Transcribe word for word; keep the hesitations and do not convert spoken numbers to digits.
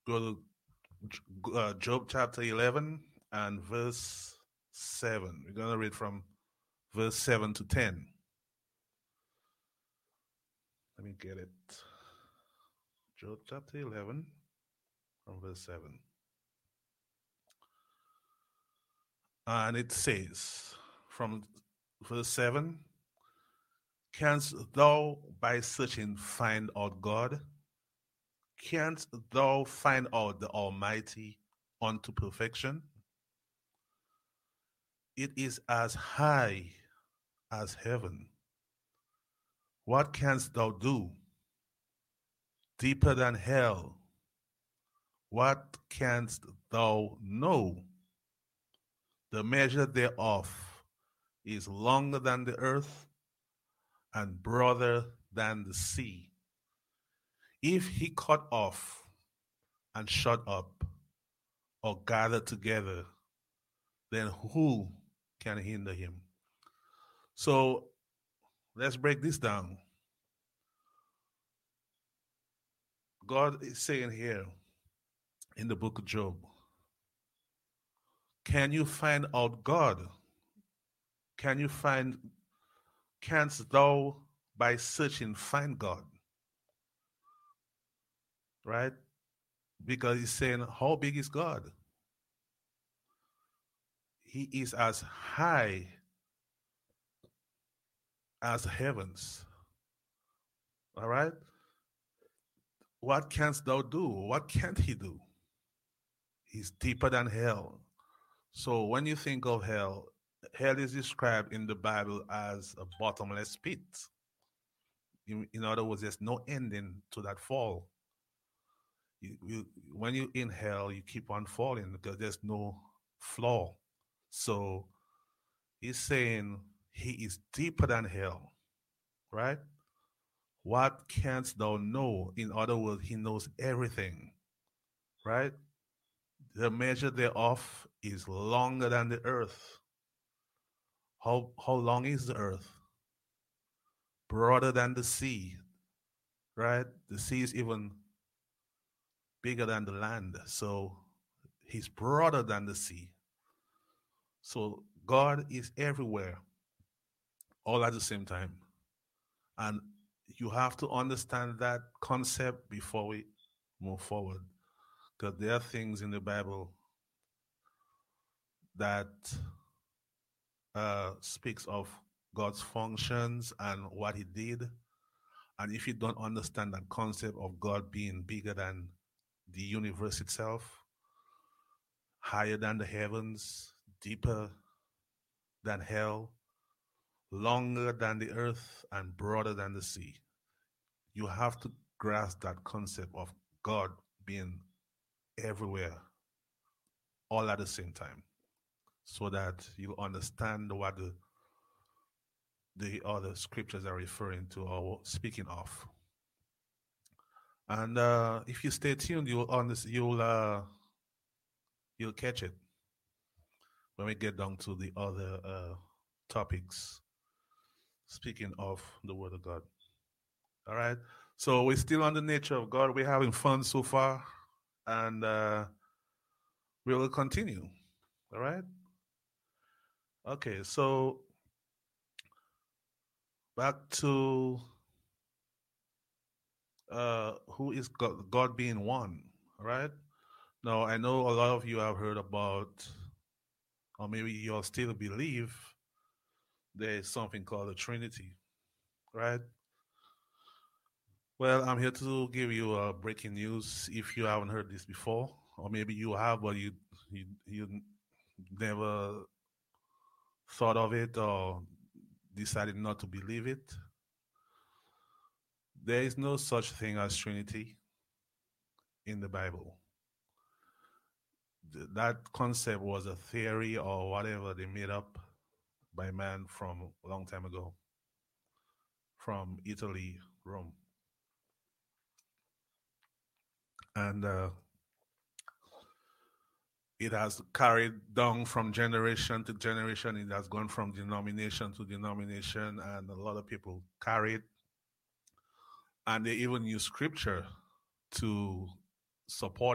Go to uh, Job chapter eleven and verse seven. We're going to read from verse seven to ten. Let me get it. Job chapter eleven from verse seven. And it says, from verse seven, canst thou by searching find out God? Canst thou find out the Almighty unto perfection? It is as high as heaven. What canst thou do? Deeper than hell. What canst thou know? The measure thereof is longer than the earth and broader than the sea. If he cut off and shut up or gather together, then who can hinder him? So let's break this down. God is saying here in the book of Job, can you find out God? Can you find, canst thou by searching find God? Right? Because he's saying, how big is God? He is as high as heavens. All right? What canst thou do? What can't he do? He's deeper than hell. So when you think of hell, hell is described in the Bible as a bottomless pit. In, in other words, there's no ending to that fall. You, you, when you're in hell, you keep on falling because there's no floor. So he's saying he is deeper than hell, right? What canst thou know? In other words, he knows everything, right? The measure thereof is longer than the earth. How, how long is the earth? Broader than the sea, right? The sea is even bigger than the land. So he's broader than the sea. So God is everywhere, all at the same time. And you have to understand that concept before we move forward. Because there are things in the Bible that uh, speaks of God's functions and what he did. And if you don't understand that concept of God being bigger than the universe itself, higher than the heavens, deeper than hell, longer than the earth, and broader than the sea, you have to grasp that concept of God being everywhere, all at the same time, so that you understand what the the other scriptures are referring to or speaking of. And uh, if you stay tuned, you'll understand, you'll uh, you'll catch it when we get down to the other uh, topics. Speaking of the Word of God, all right. So we're still on the nature of God. We're having fun so far, and uh, we will continue. All right. Okay. So back to uh, who is God, God being one. All right. Now I know a lot of you have heard about, or maybe you all still believe there is something called the Trinity, right? Well, I'm here to give you uh, breaking news if you haven't heard this before, or maybe you have, but you you you never thought of it or decided not to believe it. There is no such thing as Trinity in the Bible. Th- That concept was a theory or whatever they made up by man from a long time ago, from Italy, Rome, and uh, it has carried down from generation to generation. It has gone from denomination to denomination, and a lot of people carry it. And they even use scripture to support